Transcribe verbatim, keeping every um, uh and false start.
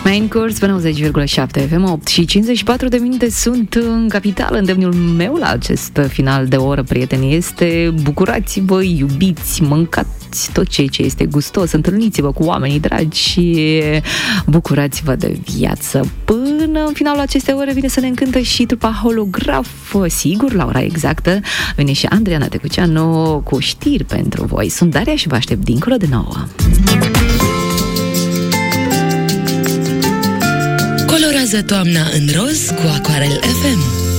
Main Course pe nouăzeci virgulă șapte F M, opt și cincizeci și patru de minute sunt în capitală. Îndemnul meu la acest final de oră, prieteni, este: bucurați-vă, iubiți, mâncați tot ceea ce este gustos, întâlniți-vă cu oamenii dragi și bucurați-vă de viață. Până în finalul acestei ore vine să ne încântă și trupa Holograf. Sigur, la ora exactă vine și Andreea Tecuceanu cu știri pentru voi. Sunt Daria și vă aștept dincolo de nouă. Colorează toamna în roz cu Aquarel F M.